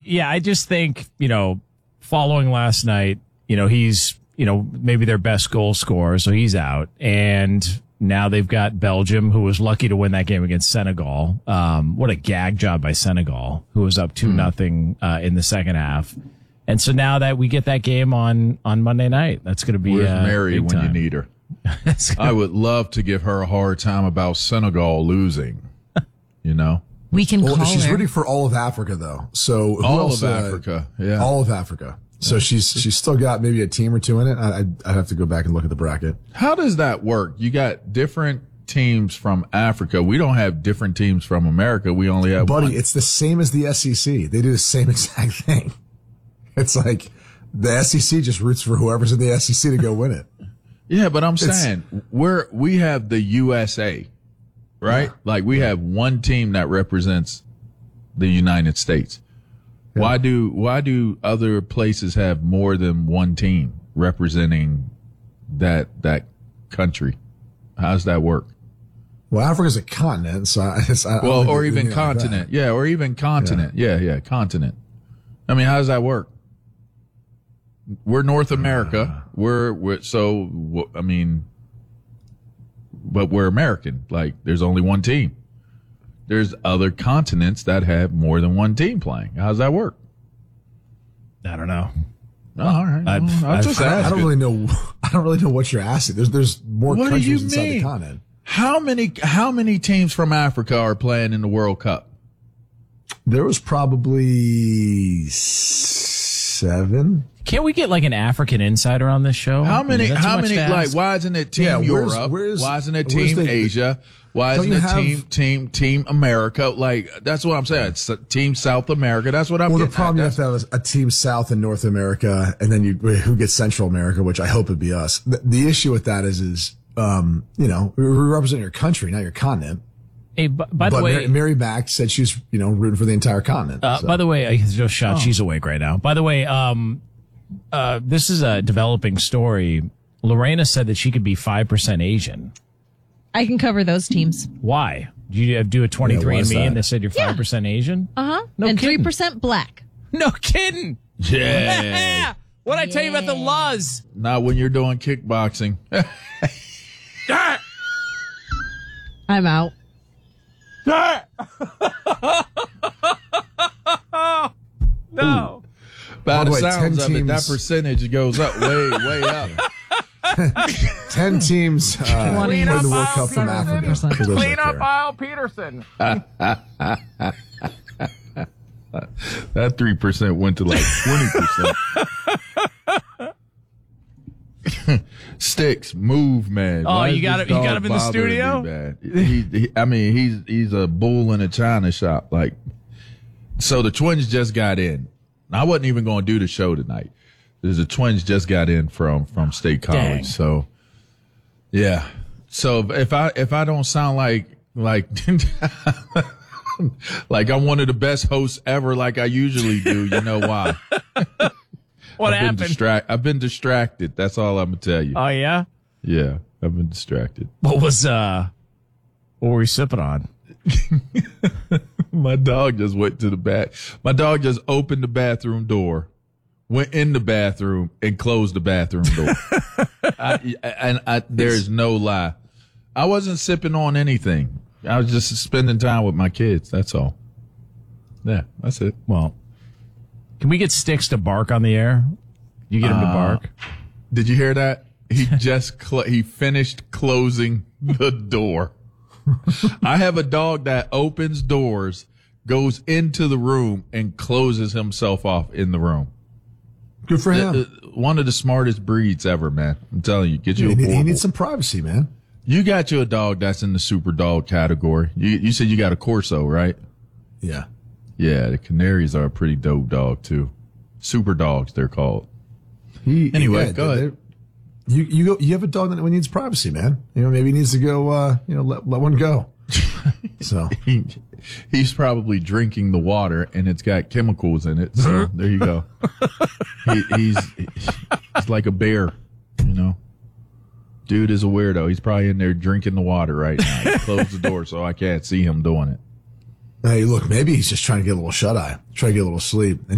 Yeah, I just think, following last night, he's, maybe their best goal scorer, so he's out. And now they've got Belgium, who was lucky to win that game against Senegal. What a gag job by Senegal, who was up 2-0 in the second half. And so now that we get that game on Monday night, that's going to be Where's Mary when time. you need her? I would love to give her a hard time about Senegal losing, We can call she's her. rooting for all of Africa, though. So who All else, of Africa, yeah. all of Africa. So she's still got maybe a team or two in it. I'd have to go back and look at the bracket. How does that work? You got different teams from Africa. We don't have different teams from America. We only have Buddy, one. it's the same as the SEC. They do the same exact thing. It's like the SEC just roots for whoever's in the SEC to go win it. Yeah, but I'm saying we have the USA, right? Yeah. Like we have one team that represents the United States. Yeah. Why do other places have more than one team representing that country? How does that work? Well, Africa's a continent, so Or even continent. Yeah, or even continent. Yeah, continent. I mean, how does that work? We're North America. But we're American. Like, there's only one team. There's other continents that have more than one team playing. How does that work? I don't know. Oh, all right. I don't really know. I don't really know what you're asking. There's more What do countries you inside mean? the continent. How many teams from Africa are playing in the World Cup? There was probably 7. Can't we get like an African insider on this show? How many, That's too much to ask. why isn't it Team Europe? Why isn't it Team Asia? Why isn't it Team America? Like, that's what I'm saying. It's Team South America. That's what I'm Well, the getting problem at. you have to have is a team South and North America, and then who gets Central America, which I hope would be us. The issue with that is we represent your country, not your continent. Hey, by the way, Mary Mack said she's, rooting for the entire continent. By the way, just shot. She's awake right now. By the way, this is a developing story. Lorena said that she could be 5% Asian. I can cover those teams. Why? Did you do a 23andMe and they said you're 5% Asian? Uh-huh. No and kidding. 3% black. No kidding. Yeah. What'd I tell you about the laws? Not when you're doing kickboxing. I'm out. No. By the way, sounds 10 of it, that teams- percentage goes up way up. 10 teams win the World Cup from Africa. For those that care. Al Peterson. That 3% went to like 20%. Sticks, move, man. Oh, Why you is got this him- you got dog him in the bothering studio? me, man? He's a bull in a china shop. Like, so the Twins just got in. I wasn't even going to do the show tonight. The Twins just got in from State College. Dang. So, yeah. So if I don't sound like like I'm one of the best hosts ever, like I usually do, you know why? What happened? I've been distracted. That's all I'm gonna tell you. Oh, yeah? Yeah, I've been distracted. What were we sipping on? My dog just went to the My dog just opened the bathroom door, went in the bathroom, and closed the bathroom door. There is no lie. I wasn't sipping on anything. I was just spending time with my kids. That's all. Yeah, that's it. Well, can we get Sticks to bark on the air? You get him to bark? Did you hear that? He just he finished closing the door. I have a dog that opens doors, goes into the room, and closes himself off in the room. Good for him. One of the smartest breeds ever, man. I'm telling you, get you a He Borbal. needs some privacy, man. You got you a dog that's in the super dog category. You said you got a Corso, right? Yeah. Yeah, the Canaries are a pretty dope dog too. Super dogs, they're called. Anyway, go ahead. You have a dog that needs privacy, man. Maybe he needs to go, let one go. So He's probably drinking the water and it's got chemicals in it. So there you go. He's like a bear, Dude is a weirdo. He's probably in there drinking the water right now. He closed the door so I can't see him doing it. hey, look, maybe he's just trying to get a little shut eye, try to get a little sleep.